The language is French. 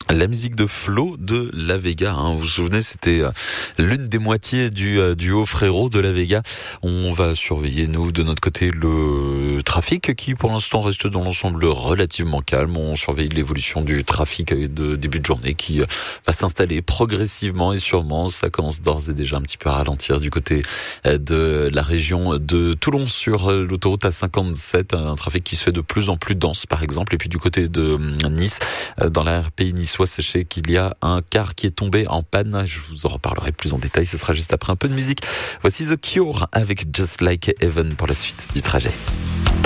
La musique de Flo de La Vega, vous vous souvenez, c'était l'une des moitiés du haut frérot de La Vega. On va surveiller, nous, de notre côté, le trafic qui, pour l'instant, reste dans l'ensemble relativement calme. On surveille l'évolution du trafic de début de journée qui va s'installer progressivement et sûrement. Ça commence d'ores et déjà un petit peu à ralentir du côté de la région de Toulon sur l'autoroute A57. Un trafic qui se fait de plus en plus dense, par exemple. Et puis du côté de Nice, dans la RPI niçois, sachez qu'il y a un car qui est tombé en panne. Je vous en reparlerai plus en détail. Ce sera juste après un peu de musique. Voici The Cure avec Just Like Heaven pour la suite du trajet.